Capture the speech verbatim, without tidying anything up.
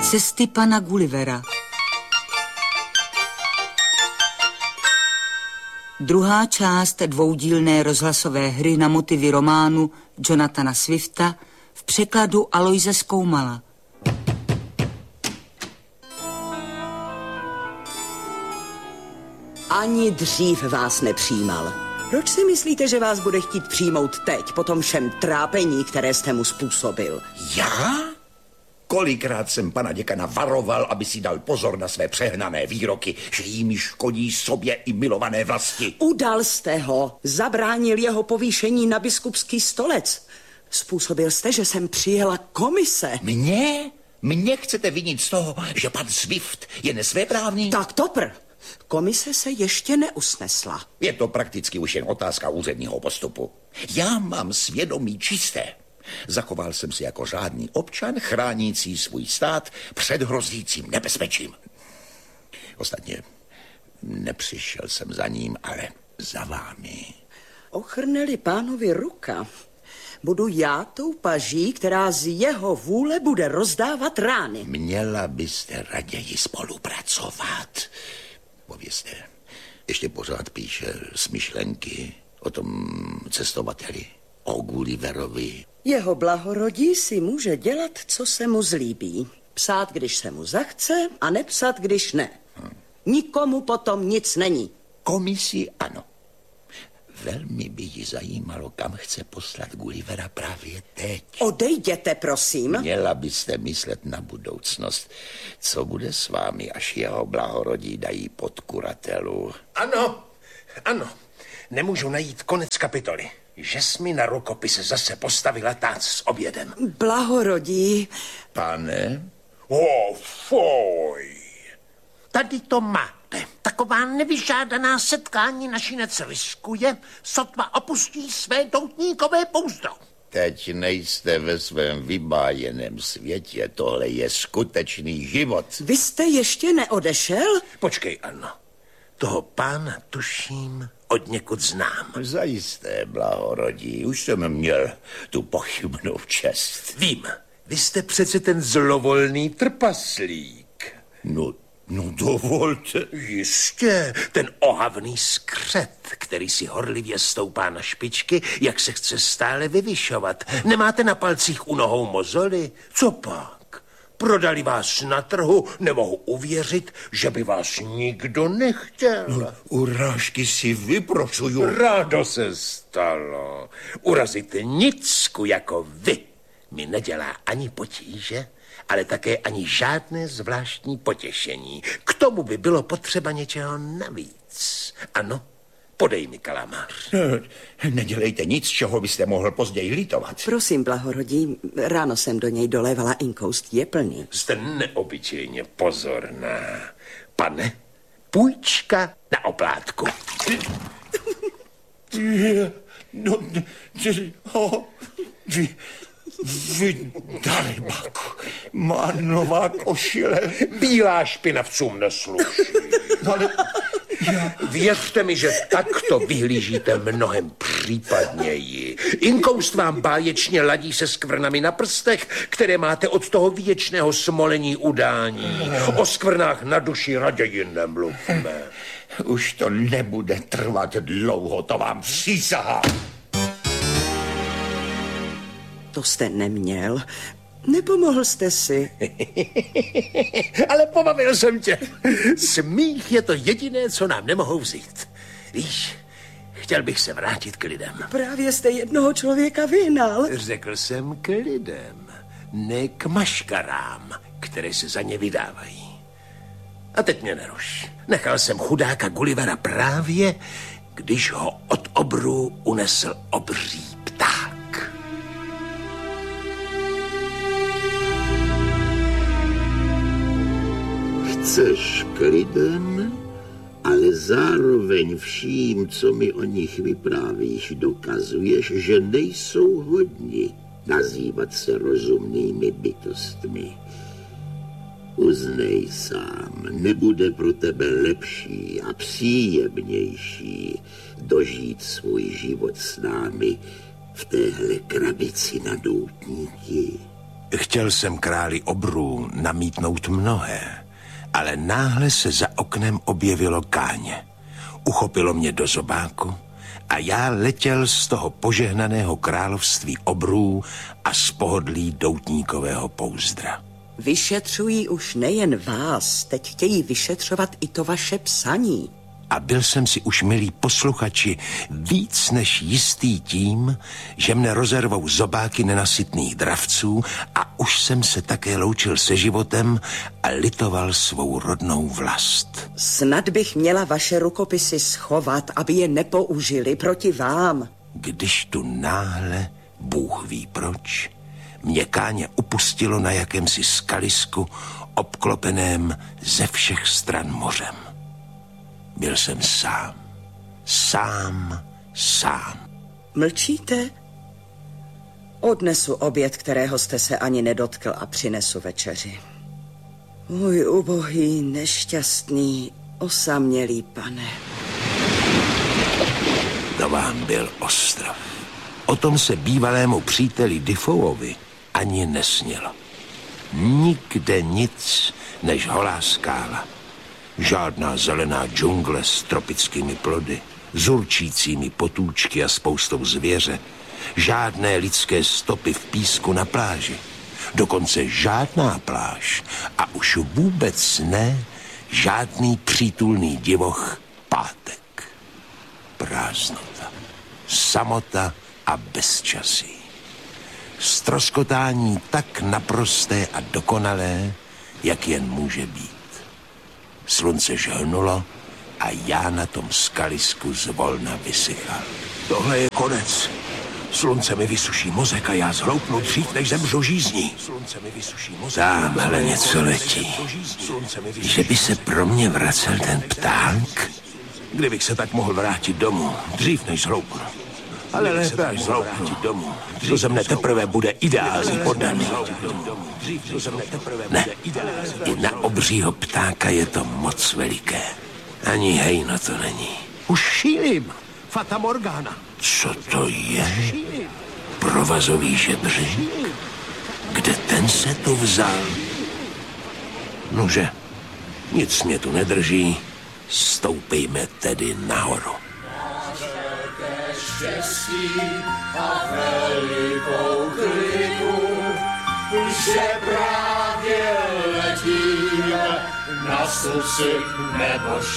Cesty pana Gullivera. Druhá část dvoudílné rozhlasové hry na motivy románu Jonathana Swifta v překladu Aloise Skoumala. Ani dřív vás nepřijímal. Proč si myslíte, že vás bude chtít přijmout teď, po tom všem trápení, které jste mu způsobil? Já? Kolikrát jsem pana děkana varoval, aby si dal pozor na své přehnané výroky, že jimi škodí sobě i milované vlasti. Udal jste ho, zabránil jeho povýšení na biskupský stolec. Způsobil jste, že jsem přijela komise. Mně? Mně chcete vinit z toho, že pan Swift je nesvéprávný? Tak to pr. Komise se ještě neusnesla. Je to prakticky už jen otázka úředního postupu. Já mám svědomí čisté. Zachoval jsem se jako řádný občan, chránící svůj stát před hrozícím nebezpečím. Ostatně nepřišel jsem za ním, ale za vámi. Ochrne-li pánovi ruka, budu já tou paží, která z jeho vůle bude rozdávat rány. Měla byste raději spolupracovat. Povězte, ještě pořád píše smyšlenky o tom cestovateli, o Gulliverovi. Jeho blahorodí si může dělat, co se mu zlíbí. Psát, když se mu zachce, a nepsat, když ne. Hmm. Nikomu potom nic není. Komisi ano. Velmi by ji zajímalo, kam chce poslat Gullivera právě teď. Odejděte, prosím. Měla byste myslet na budoucnost. Co bude s vámi, až jeho blahorodí dají pod kuratelu? Ano, ano. Nemůžu najít konec kapitoly. Že jsi mi na rukopise zase postavila tác s obědem. Blahorodí. Pane? Oh, foj. Tady to máte. Taková nevyžádaná setkání našinec riskuje, sotva opustí své doutníkové pouzdro. Teď nejste ve svém vybájeném světě. Tohle je skutečný život. Vy jste ještě neodešel? Počkej, Anno. Toho pána tuším od někud znám. Zajisté, blahorodí. Už jsem měl tu pochybnou čest. Vím. Vy jste přece ten zlovolný trpaslík. No, no dovolte. Jistě, ten ohavný skřet, který si horlivě stoupá na špičky, jak se chce stále vyvyšovat. Nemáte na palcích u nohou mozoly? Co pak? Prodali vás na trhu, nemohu uvěřit, že by vás nikdo nechtěl. No, urážky si vyprošuju. Rádo se stalo. Urazit nicku jako vy mi nedělá ani potíže, ale také ani žádné zvláštní potěšení. K tomu by bylo potřeba něčeho navíc. Ano, podej mi kalamář. Nedělejte nic, čeho byste mohl později litovat. Prosím, blahorodí, ráno jsem do něj dolévala inkoust, je plný. Jste neobyčejně pozorná. Pane, půjčka na oplátku. No, ho, vy, vy, Dalibaku, má nová košile. Bílá špinavcům nesluší. Ale já... Věřte mi, že takto vyhlížíte mnohem případněji. Inkoust vám báječně ladí se skvrnami na prstech, které máte od toho věčného smolení udání. O skvrnách na duši raději nemluvme. Už to nebude trvat dlouho, to vám přísahám. To jste neměl. Nepomohl jste si. Ale pobavil jsem tě. Smích je to jediné, co nám nemohou vzít. Víš, chtěl bych se vrátit k lidem. Právě jste jednoho člověka vyhnal. Řekl jsem k lidem, ne k maškarám, které se za ně vydávají. A teď mě neruš. Nechal jsem chudáka Gullivera právě, když ho od obru unesl obří pták. Chceš k lidem, ale zároveň vším, co mi o nich vyprávíš, dokazuješ, že nejsou hodni nazývat se rozumnými bytostmi. Uznej sám, nebude pro tebe lepší a příjemnější dožít svůj život s námi v téhle krabici na doutníky. Chtěl jsem králi obrů namítnout mnohé, ale náhle se za oknem objevilo káně. Uchopilo mě do zobáku a já letěl z toho požehnaného království obrů a z pohodlí doutníkového pouzdra. Vyšetřují už nejen vás, teď chtějí vyšetřovat i to vaše psaní. A byl jsem si už, milí posluchači, víc než jistý tím, že mne rozervou zobáky nenasytných dravců a už jsem se také loučil se životem a litoval svou rodnou vlast. Snad bych měla vaše rukopisy schovat, aby je nepoužili proti vám. Když tu náhle, Bůh ví proč, mě káně upustilo na jakémsi skalisku obklopeném ze všech stran mořem. Byl jsem sám, sám, sám. Mlčíte? Odnesu oběd, kterého jste se ani nedotkl, a přinesu večeři. Můj ubohý, nešťastný, osamělý pane. To vám byl ostrov. O tom se bývalému příteli Defoeovi ani nesnělo. Nikde nic než holá skála. Žádná zelená džungle s tropickými plody, s určícími potůčky a spoustou zvěře. Žádné lidské stopy v písku na pláži. Dokonce žádná pláž a už vůbec ne žádný přítulný divoch pátek. Prázdnota, samota a bezčasí. Stroskotání tak naprosté a dokonalé, jak jen může být. Slunce žhnulo a já na tom skalisku zvolna vysychal. Tohle je konec. Slunce mi vysuší mozek a já zhloupnu dřív, než zemřu žízní. Tamhle něco letí. Že by se pro mě vracel ten pták? Kdybych se tak mohl vrátit domů, dřív než zhloupnu. Ale lépe až zhloupnu domů. To ze mne teprve bude ideální poddaný. Ne, i na obřího ptáka je to moc veliké. Ani hejno to není. Už šílim. Fata Morgana. Co to je? Provazový žebřík? Kde ten se tu vzal? Nože, nic mě tu nedrží. Stoupejme tedy nahoru. Štěstí a velikou kliku, že právě letíme na susi nebo